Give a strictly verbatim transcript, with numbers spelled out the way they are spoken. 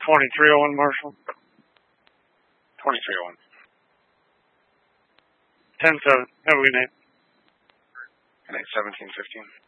twenty-three oh one, Marshall. twenty-three oh one. ten seven. Have a good night. Good night, seventeen fifteen.